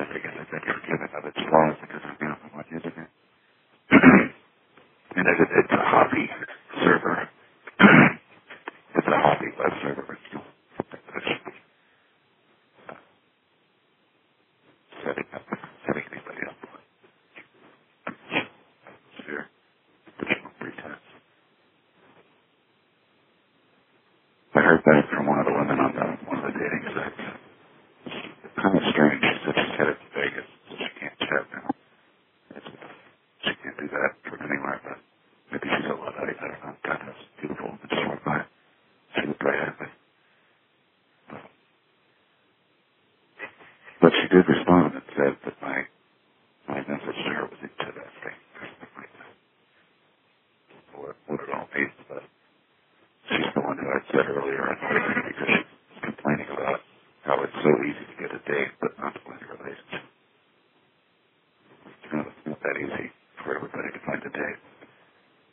I figured that they'd forgive it of its flaws because I'm not using it. And it's a hobby server. It's a hobby web server. It's still setting anybody up. Sure. Additional pretense. I heard that from one of the women on one of the dating sites. It's kind of strange. She said she's headed to Vegas, so she can't chat now. She can't do that from anywhere, but maybe she's a Luddite. I don't know. God, that's beautiful. I just went by. She was very happy. But she did respond and said that my message to her was interesting. What it all means, but she's the one who I said earlier on because she's complaining about how it's so easy to get a date but not to find a relationship. It's not that easy for everybody to find a date.